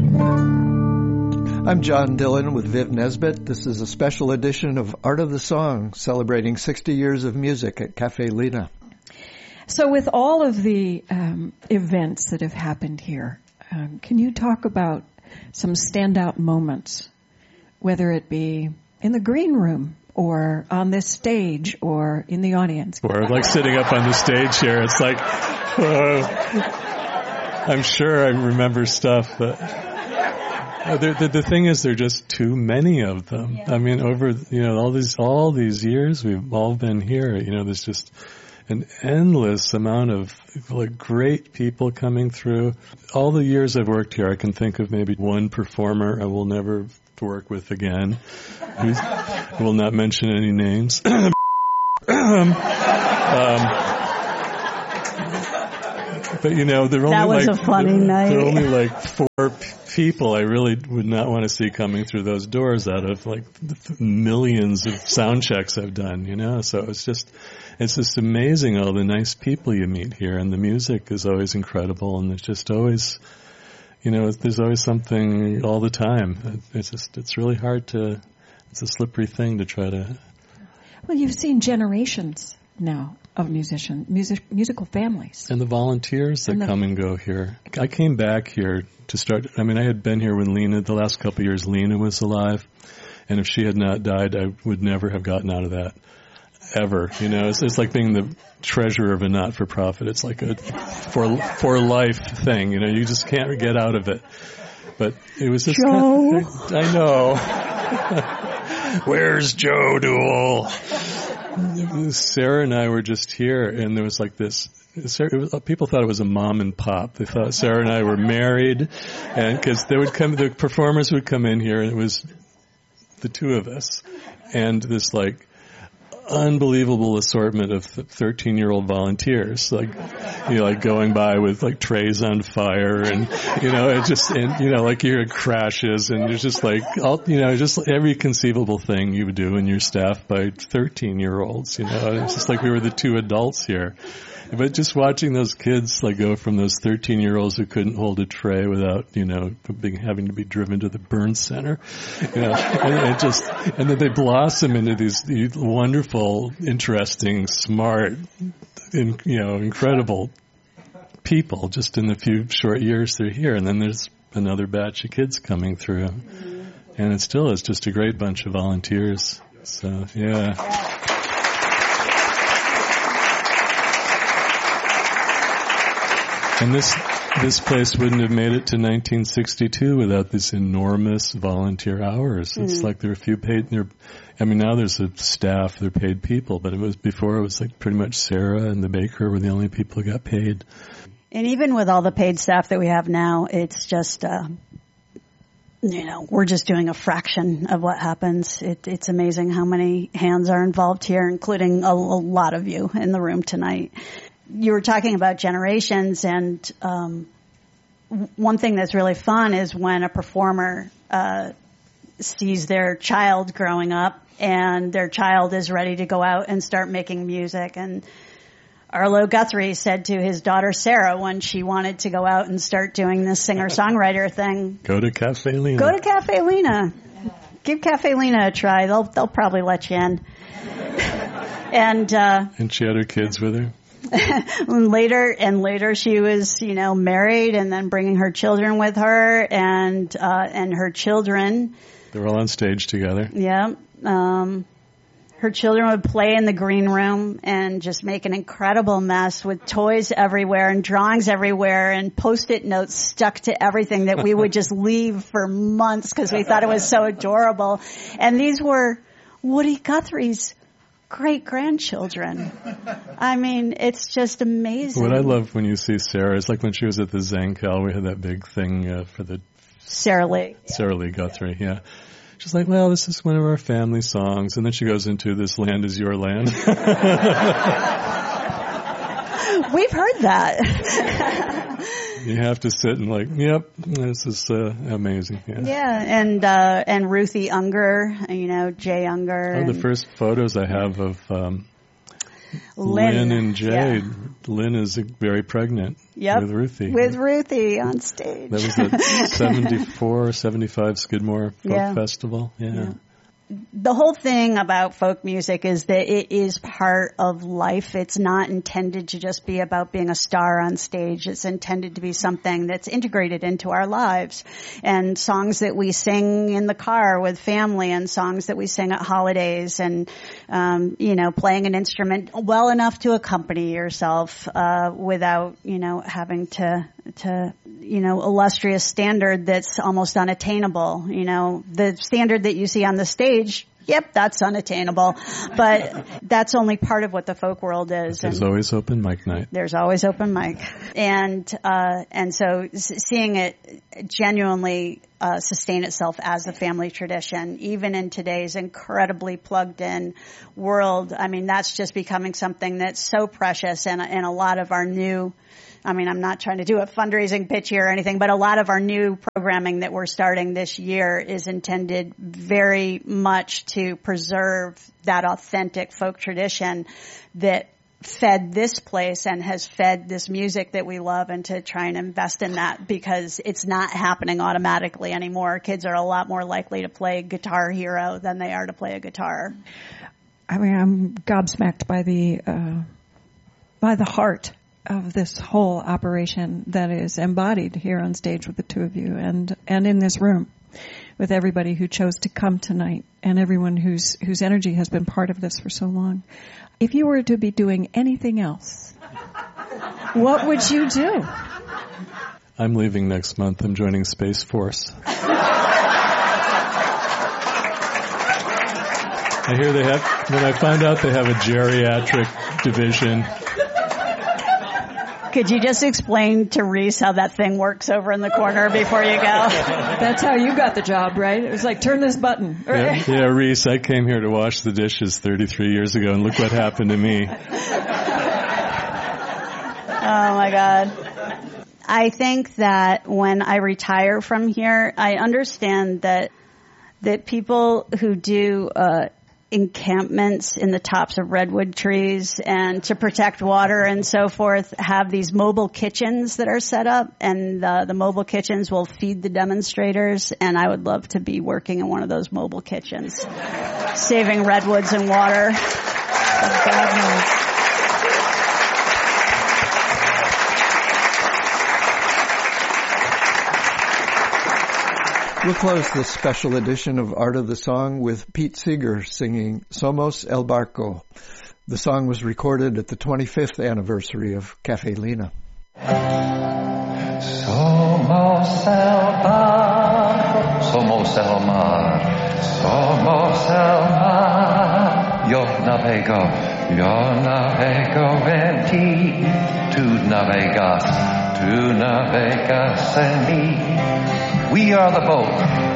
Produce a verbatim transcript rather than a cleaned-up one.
I'm John Dillon with Viv Nesbitt. This is a special edition of Art of the Song, celebrating sixty years of music at Cafe Lena. So with all of the um, events that have happened here, um, can you talk about some standout moments, whether it be in the green room or on this stage or in the audience? Or like sitting up on the stage here, it's like, uh, I'm sure I remember stuff, but uh, the, the, the thing is, there are just too many of them. Yeah. I mean, over, you know, all these, all these years we've all been here, you know, there's just an endless amount of like great people coming through. All the years I've worked here, I can think of maybe one performer I will never work with again. Who's, I will not mention any names. um, but you know, there are only that was like, a funny there, night. there are only like four p- people I really would not want to see coming through those doors out of like the millions of sound checks I've done, you know. So it's just, it's just amazing all the nice people you meet here, and the music is always incredible, and there's just always, you know, there's always something all the time. It's just, it's really hard to, it's a slippery thing to try to. Well, you've seen generations now of musician, music, musical families. And the volunteers that and the, come and go here. I came back here to start, I mean, I had been here when Lena, the last couple of years, Lena was alive. And if she had not died, I would never have gotten out of that. Ever. You know, it's, it's like being the treasurer of a not-for-profit. It's like a for for life thing. You know, you just can't get out of it. But it was just Joe. Kind of, I know. Where's Joe Duell? Sarah and I were just here, and there was like this. Sarah, it was, people thought it was a mom and pop. They thought Sarah and I were married, and because they would come, the performers would come in here, and it was the two of us, and this like unbelievable assortment of thirteen-year-old volunteers, like, you know, like going by with like trays on fire, and you know, it just, and you know, like you hear crashes, and there's just like, all, you know, just every conceivable thing you would do in your staff by thirteen-year-olds. You know, it's just like we were the two adults here. But just watching those kids like go from those thirteen-year-olds who couldn't hold a tray without, you know, being, having to be driven to the burn center, you know, and it just, and then they blossom into these, these wonderful, interesting, smart, in, you know, incredible people just in the few short years they're here. And then there's another batch of kids coming through, and it still is just a great bunch of volunteers. So yeah. And this this place wouldn't have made it to nineteen sixty-two without this enormous volunteer hours. Mm-hmm. It's like there are a few paid. There, I mean, now there's a staff. They're paid people, but it was before. It was like pretty much Sarah and the baker were the only people who got paid. And even with all the paid staff that we have now, it's just, uh, you know, we're just doing a fraction of what happens. It, it's amazing how many hands are involved here, including a, a lot of you in the room tonight. You were talking about generations, and um, one thing that's really fun is when a performer uh, sees their child growing up, and their child is ready to go out and start making music. And Arlo Guthrie said to his daughter Sarah when she wanted to go out and start doing this singer-songwriter thing, "Go to Cafe Lena. Go to Cafe Lena. Give Cafe Lena a try. They'll they'll probably let you in." and uh, and she had her kids with her. and later and later she was, you know, married, and then bringing her children with her, and uh and her children, they were all on stage together. Yeah. Um her children would play in the green room and just make an incredible mess with toys everywhere and drawings everywhere and post-it notes stuck to everything that we would just leave for months because we thought it was so adorable. And these were Woody Guthrie's great-grandchildren. I mean, it's just amazing. What I love when you see Sarah is like when she was at the Zankel, we had that big thing uh, for the... Sarah Lee. Sarah Lee Guthrie, yeah. She's like, well, this is one of our family songs. And then she goes into This Land Is Your Land. We've heard that. You have to sit and like, yep, this is uh, amazing. Yeah, yeah and uh, and Ruthie Unger, you know, Jay Unger. Oh, the first photos I have of um, Lynn, Lynn and Jade. Yeah. Lynn is very pregnant yep. with Ruthie. With Ruthie on stage. That was at seventy-four, seventy-five Skidmore Folk yeah. Festival. Yeah. yeah. The whole thing about folk music is that it is part of life. It's not intended to just be about being a star on stage. It's intended to be something that's integrated into our lives. And songs that we sing in the car with family, and songs that we sing at holidays, and, um, you know, playing an instrument well enough to accompany yourself, uh, without, you know, having to, to, you know, illustrious standard that's almost unattainable. You know, the standard that you see on the stage, yep, that's unattainable. But that's only part of what the folk world is. There's and always open mic night. There's always open mic. And, uh, and so seeing it genuinely, uh, sustain itself as a family tradition, even in today's incredibly plugged in world, I mean, that's just becoming something that's so precious, and, and a lot of our new, I mean, I'm not trying to do a fundraising pitch here or anything, but a lot of our new programming that we're starting this year is intended very much to preserve that authentic folk tradition that fed this place and has fed this music that we love, and to try and invest in that, because it's not happening automatically anymore. Kids are a lot more likely to play Guitar Hero than they are to play a guitar. I mean, I'm gobsmacked by the, uh, by the heart of this whole operation that is embodied here on stage with the two of you, and, and in this room with everybody who chose to come tonight, and everyone whose, whose energy has been part of this for so long. If you were to be doing anything else, what would you do? I'm leaving next month. I'm joining Space Force. I hear they have, when I found out they have a geriatric division. Could you just explain to Reese how that thing works over in the corner before you go? That's how you got the job, right? It was like, turn this button. Right? Yeah, yeah, Reese, I came here to wash the dishes thirty-three years ago, and look what happened to me. Oh, my God. I think that when I retire from here, I understand that that people who do uh encampments in the tops of redwood trees and to protect water and so forth have these mobile kitchens that are set up, and uh, the mobile kitchens will feed the demonstrators, and I would love to be working in one of those mobile kitchens, saving redwoods and water. God knows. We'll close this special edition of Art of the Song with Pete Seeger singing Somos el Barco. The song was recorded at the twenty-fifth anniversary of Cafe Lena. Somos el barco, somos el mar, somos el mar. Yo navego, yo navego en ti, tú navegas, tú navegas en mí. We are the boat.